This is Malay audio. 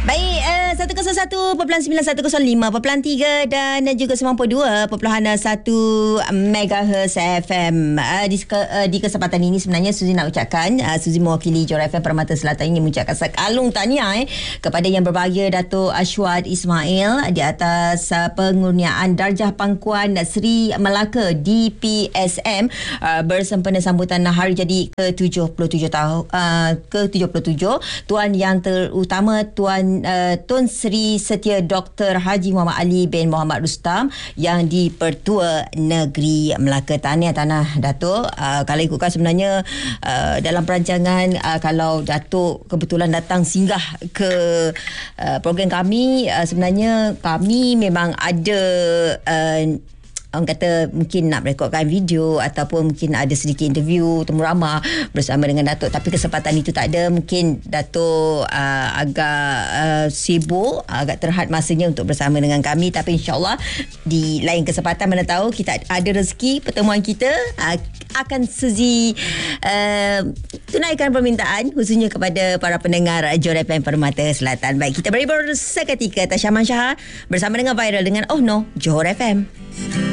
Baik, 101.9, 105.3 dan juga 92.1 MHz FM. Di kesempatan ini sebenarnya Suzy nak ucapkan, Suzy mewakili Johor FM Permata Selatan ini mengucapkan sekalung tahniah kepada Yang Berbahagia Dato' Ashwad Ismail di atas pengurniaan darjah pangkuan Sri Melaka DPSM bersempena sambutan hari jadi ke-77 tahun ke-77 Tuan Yang Terutama Tun Sri Setia Dr. Haji Muhammad Ali bin Muhammad Rustam yang di-Pertua Negeri Melaka. Tahniah tanah Datuk. Kalau ikutkan sebenarnya dalam perancangan kalau Datuk kebetulan datang singgah ke program kami, sebenarnya kami memang ada orang kata mungkin nak rekodkan video ataupun mungkin ada sedikit interview temu ramah bersama dengan Datuk, tapi kesempatan itu tak ada. Mungkin Datuk agak sibuk, agak terhad masanya untuk bersama dengan kami, tapi insyaAllah di lain kesempatan, mana tahu kita ada rezeki pertemuan kita akan Suzy tunaikan permintaan khususnya kepada para pendengar Johor FM Permata Selatan. Baik, kita beri seketika Tasya Mansyah bersama dengan Viral dengan Oh No Johor FM.